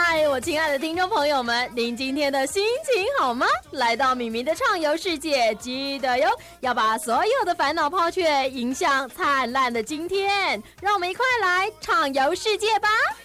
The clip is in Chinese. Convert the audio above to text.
嗨，我亲爱的听众朋友们，您今天的心情好吗？来到米米的畅游世界，记得哟，要把所有的烦恼抛却，迎向灿烂的今天。让我们一块来畅游世界吧！